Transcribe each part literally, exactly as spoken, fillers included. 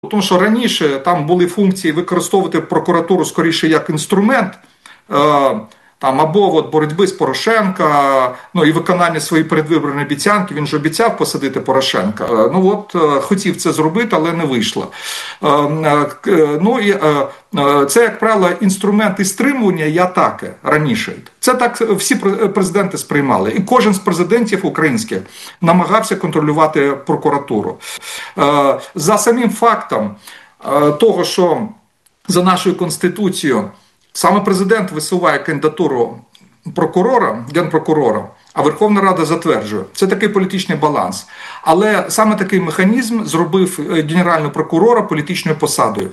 Тому що раніше там були функції використовувати прокуратуру скоріше як інструмент, е, там або от боротьби з Порошенка, ну і виконання своєї передвиборної обіцянки. Він ж обіцяв посадити Порошенка. Е, ну от е, хотів це зробити, але не вийшло. Е, е, ну і е, е, це, як правило, інструменти стримування і атаки раніше. Це так всі президенти сприймали. І кожен з президентів українських намагався контролювати прокуратуру. Е, за самим фактом е, того, що за нашою Конституцією саме президент висуває кандидатуру прокурора, генпрокурора, а Верховна Рада затверджує. Це такий політичний баланс. Але саме такий механізм зробив генерального прокурора політичною посадою.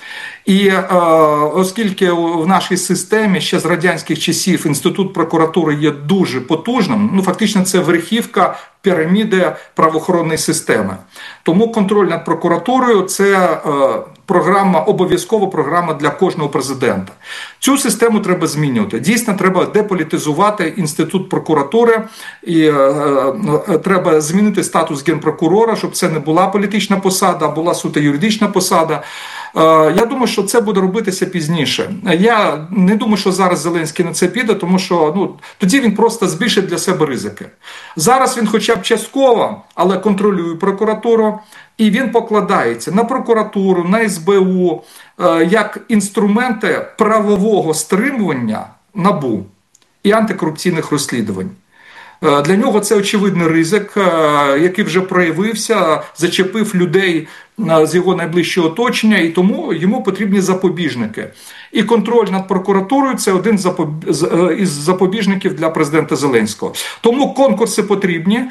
І е, оскільки в нашій системі ще з радянських часів інститут прокуратури є дуже потужним, ну фактично це верхівка піраміди правоохоронної системи. Тому контроль над прокуратурою – це е, програма, обов'язкова програма для кожного президента. Цю систему треба змінювати. Дійсно, треба деполітизувати інститут прокуратури і е, е, треба змінити статус генпрокурора, щоб це не була політична посада, а була суто юридична посада. Я думаю, що це буде робитися пізніше. Я не думаю, що зараз Зеленський на це піде, тому що ну, тоді він просто збільшить для себе ризики. Зараз він хоча б частково, але контролює прокуратуру, і він покладається на прокуратуру, на ес бе у, як інструменти правового стримування НАБУ і антикорупційних розслідувань. Для нього це очевидний ризик, який вже проявився, зачепив людей з його найближчого оточення, і тому йому потрібні запобіжники. І контроль над прокуратурою – це один із запобіжників для президента Зеленського. Тому конкурси потрібні,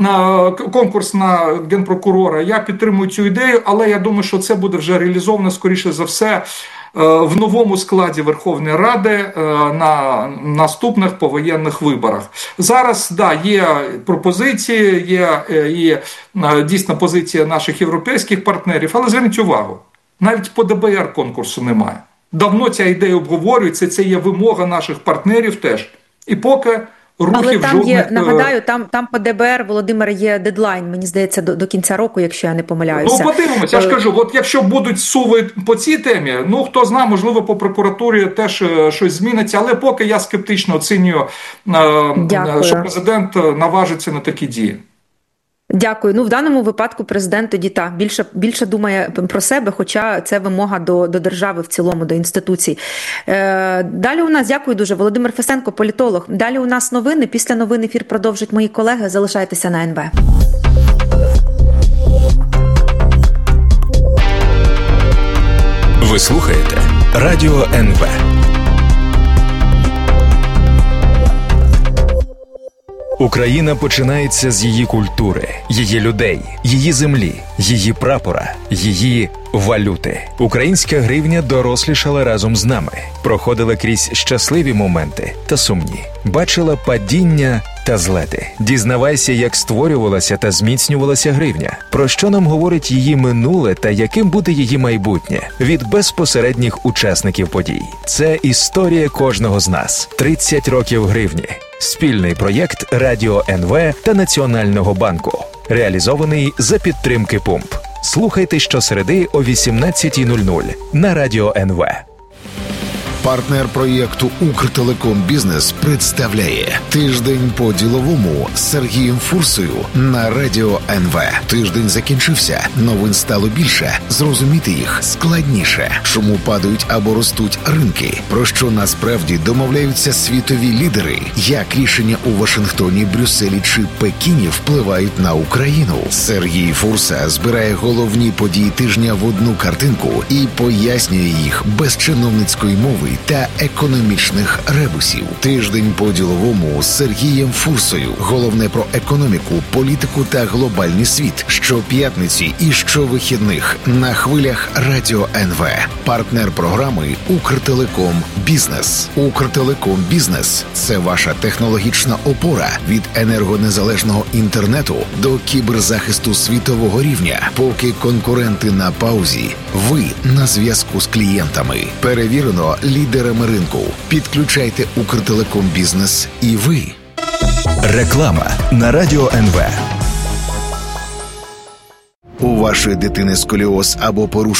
конкурс на генпрокурора. Я підтримую цю ідею, але я думаю, що це буде вже реалізовано, скоріше за все, в новому складі Верховної Ради на наступних повоєнних виборах. Зараз, да, є пропозиції, є і дійсно позиція наших європейських партнерів, але зверніть увагу, навіть по де бе ер конкурсу немає. Давно ця ідея обговорюється, це є вимога наших партнерів теж. І поки рухів Але там жодних... є, нагадаю, там, там по де бе ер, Володимир, є дедлайн, мені здається, до, до кінця року, якщо я не помиляюся. Ну, подивимося, я ж кажу, от якщо будуть суви по цій темі, ну, хто знає, можливо, по прокуратурі теж щось зміниться, але поки я скептично оцінюю, Дякую. що президент наважиться на такі дії. Дякую. Ну, в даному випадку президент тоді та більше, більше думає про себе, хоча це вимога до, до держави в цілому, до інституцій. Е, далі у нас, дякую дуже, Володимир Фесенко, політолог. Далі у нас новини. Після новин ефір продовжать мої колеги. Залишайтеся на ен ве. Ви слухаєте Радіо ен ве. Україна починається з її культури, її людей, її землі, її прапора, її валюти. Українська гривня дорослішала разом з нами, проходила крізь щасливі моменти та сумні, бачила падіння та злети. Дізнавайся, як створювалася та зміцнювалася гривня, про що нам говорить її минуле та яким буде її майбутнє від безпосередніх учасників подій. Це історія кожного з нас. тридцять років гривні. Спільний проєкт Радіо ен ве та Національного банку. Реалізований за підтримки Пумп. Слухайте щосереди о вісімнадцятій нуль нуль на Радіо ен ве. Партнер проєкту «Укртелеком Бізнес» представляє «Тиждень по-діловому» з Сергієм Фурсою на Радіо ен ве. Тиждень закінчився, новин стало більше, зрозуміти їх складніше. Чому падають або ростуть ринки? Про що насправді домовляються світові лідери? Як рішення у Вашингтоні, Брюсселі чи Пекіні впливають на Україну? Сергій Фурса збирає головні події тижня в одну картинку і пояснює їх без чиновницької мови та економічних ребусів. Тиждень по-діловому з Сергієм Фурсою. Головне про економіку, політику та глобальний світ. Щоп'ятниці і щовихідних на хвилях Радіо ен ве. Партнер програми «Укртелеком Бізнес». «Укртелеком Бізнес» – це ваша технологічна опора від енергонезалежного інтернету до кіберзахисту світового рівня. Поки конкуренти на паузі, ви на зв'язку з клієнтами. Перевірено лідерами ринку. Підключайте Укртелеком Бізнес і ви. Реклама на Радіо ен ве. У вашої дитини сколіоз або порушення